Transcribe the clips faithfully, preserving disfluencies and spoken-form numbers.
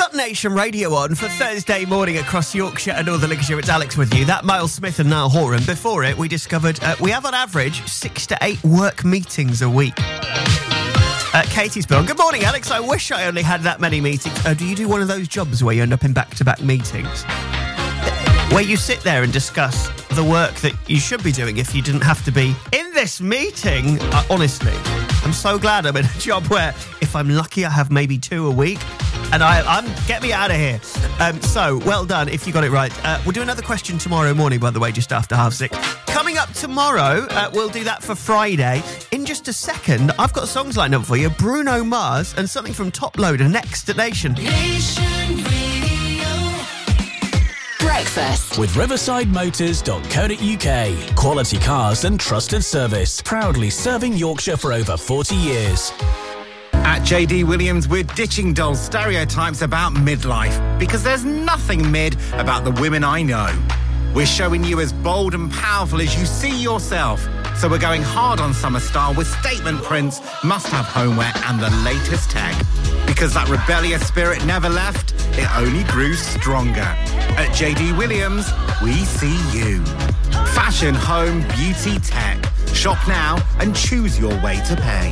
got Nation Radio on for Thursday morning across Yorkshire and Northern Lincolnshire. It's Alex with you. That Miles Smith and Niall Horan. Before it, we discovered uh, we have on average six to eight work meetings a week. Uh, Katie's bill. Good morning, Alex. I wish I only had that many meetings. Uh, do you do one of those jobs where you end up in back-to-back meetings? Where you sit there and discuss the work that you should be doing if you didn't have to be in this meeting? Uh, honestly, I'm so glad I'm in a job where if I'm lucky I have maybe two a week. And I, I'm get me out of here. Um, so, well done if you got it right. Uh, we'll do another question tomorrow morning, by the way, just after half six. Coming up tomorrow, uh, we'll do that for Friday. In just a second, I've got songs lined up for you. Bruno Mars and something from Top Loader next at Nation. Nation Radio. Breakfast with riverside motors dot co dot uk. Quality cars and trusted service. Proudly serving Yorkshire for over forty years. At J D Williams, we're ditching dull stereotypes about midlife because there's nothing mid about the women I know. We're showing you as bold and powerful as you see yourself. So we're going hard on summer style with statement prints, must-have homeware and the latest tech. Because that rebellious spirit never left, it only grew stronger. At J D Williams, we see you. Fashion, home, beauty, tech. Shop now and choose your way to pay.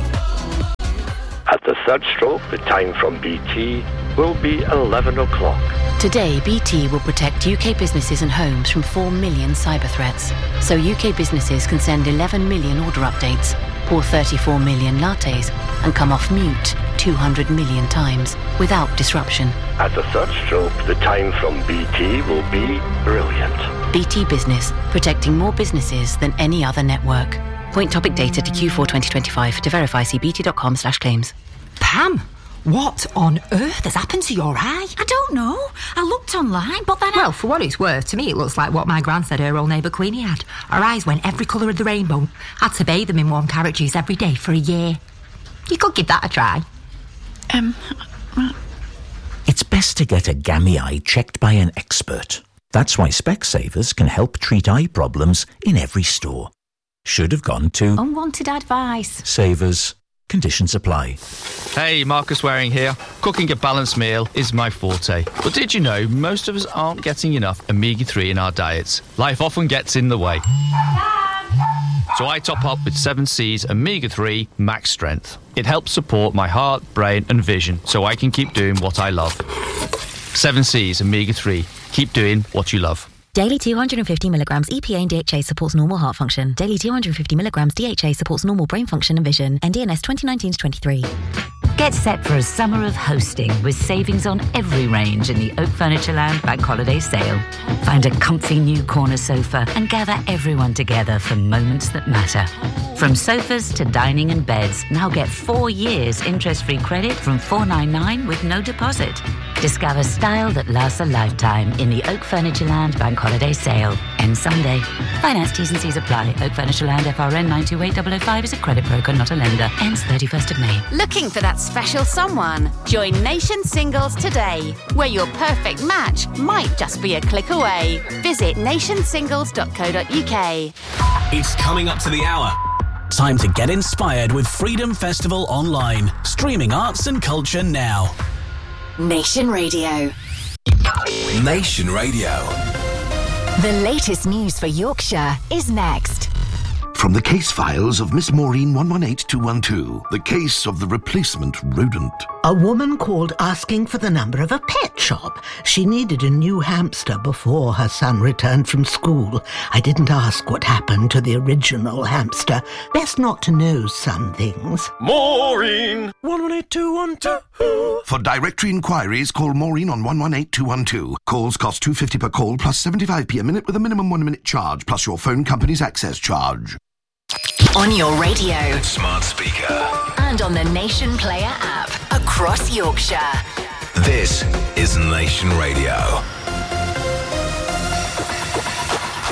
At the third stroke, the time from B T will be eleven o'clock. Today, B T will protect U K businesses and homes from four million cyber threats. So U K businesses can send eleven million order updates, pour thirty-four million lattes, and come off mute two hundred million times without disruption. At the third stroke, the time from B T will be brilliant. B T Business, protecting more businesses than any other network. Point topic data to Q four twenty twenty-five. To verify, see bt.com slash claims. Pam, what on earth has happened to your eye? I don't know. I looked online, but then I... Well, for what it's worth, to me it looks like what my gran said her old neighbour Queenie had. Her eyes went every colour of the rainbow. Had to bathe them in warm carrot juice every day for a year. You could give that a try. Um... It's best to get a gammy eye checked by an expert. That's why Specsavers can help treat eye problems in every store. Should have gone to... Unwanted advice. Savers. Conditions apply. Hey, Marcus Waring here. Cooking a balanced meal is my forte. But did you know most of us aren't getting enough omega three in our diets? Life often gets in the way. So I top up with seven C's omega three Max Strength. It helps support my heart, brain and vision so I can keep doing what I love. seven C's omega three. Keep doing what you love. Daily two hundred fifty milligrams E P A and D H A supports normal heart function. Daily two hundred fifty milligrams D H A supports normal brain function and vision. N D N S twenty nineteen to twenty-three. Get set for a summer of hosting with savings on every range in the Oak Furnitureland Bank Holiday Sale. Find a comfy new corner sofa and gather everyone together for moments that matter. From sofas to dining and beds, now get four years interest-free credit from four ninety-nine with no deposit. Discover style that lasts a lifetime in the Oak Furnitureland Bank Holiday Sale. Ends Sunday. Finance T's and C's apply. Oak Furnitureland F R N nine two eight zero zero five is a credit broker, not a lender. Ends thirty-first of May. Looking for that special someone? Join Nation Singles today, where your perfect match might just be a click away. Visit nation singles dot co dot uk. It's coming up to the hour. Time to get inspired with Freedom Festival Online. Streaming arts and culture now. Nation Radio. Nation Radio. The latest news for Yorkshire is next. From the case files of Miss Maureen one one eight two one two, the case of the replacement rodent. A woman called asking for the number of a pet shop. She needed a new hamster before her son returned from school. I didn't ask what happened to the original hamster. Best not to know some things. Maureen one one eight two one two. For directory inquiries, call Maureen on one one eight two one two. Calls cost two pounds fifty per call plus seventy-five p a minute with a minimum one minute charge plus your phone company's access charge. On your radio. Smart speaker. And on the Nation Player app. Across Yorkshire. This is Nation Radio. At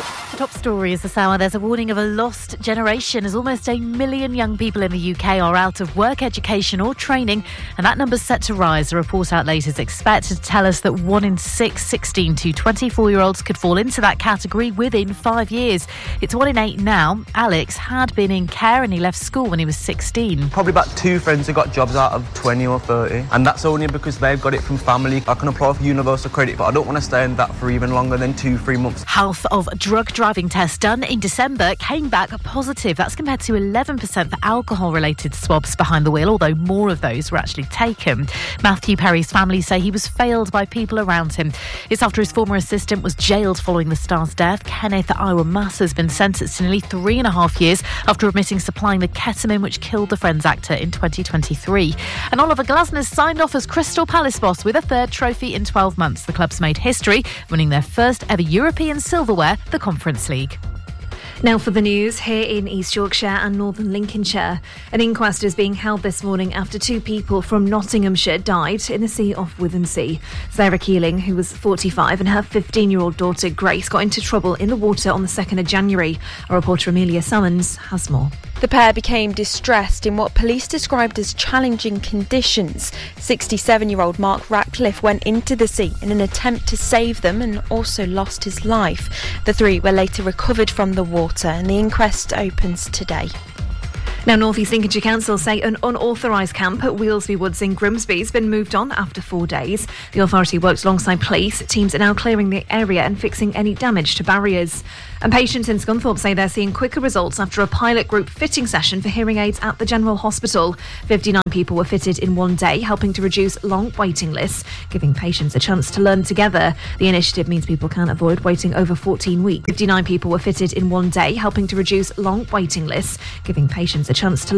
top stories this hour. There's a warning of a lost generation as almost a million young people in the U K are out of work, education or training, and that number's set to rise. A report outlet is expected to tell us that one in six sixteen to twenty-four-year-olds could fall into that category within five years. It's one in eight now. Alex had been in care and he left school when he was sixteen. Probably about two friends who got jobs out of twenty or thirty, and that's only because they've got it from family. I can apply for universal credit, but I don't want to stay in that for even longer than two, three months. Half of drug driving tests done in December came back positive. That's compared to eleven percent for alcohol-related swabs behind the wheel, although more of those were actually taken. Matthew Perry's family say he was failed by people around him. It's after his former assistant was jailed following the star's death. Kenneth Iwamass has been sentenced to nearly three and a half years after admitting supplying the ketamine which killed the Friends actor in twenty twenty-three. And Oliver Glasner's signed off as Crystal Palace boss with a third trophy in twelve months. The club's made history, winning their first ever European silverware, the Conference League. Now for the news here in East Yorkshire and Northern Lincolnshire. An inquest is being held this morning after two people from Nottinghamshire died in the sea off Withensea. Sarah Keeling, who was forty-five, and her fifteen-year-old daughter Grace got into trouble in the water on the second of January. Our reporter Amelia Summons has more. The pair became distressed in what police described as challenging conditions. sixty-seven-year-old Mark Ratcliffe went into the sea in an attempt to save them and also lost his life. The three were later recovered from the water and the inquest opens today. Now, North East Lincolnshire Council say an unauthorised camp at Wheelsby Woods in Grimsby has been moved on after four days. The authority worked alongside police. Teams are now clearing the area and fixing any damage to barriers. And patients in Scunthorpe say they're seeing quicker results after a pilot group fitting session for hearing aids at the General Hospital. fifty-nine people were fitted in one day, helping to reduce long waiting lists, giving patients a chance to learn together. The initiative means people can avoid waiting over fourteen weeks. fifty-nine people were fitted in one day, helping to reduce long waiting lists, giving patients a chance to